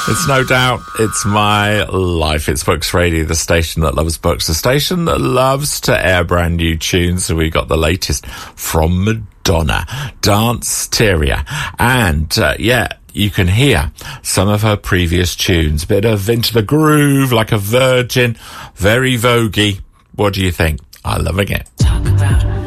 It's no doubt, it's my life. It's Books Radio, the station that loves books, the station that loves to air brand new tunes. So we got the latest from Madonna, Danceteria. And, you can hear some of her previous tunes. Bit of Into the Groove, like a virgin, very voguey. What do you think? I'm loving it.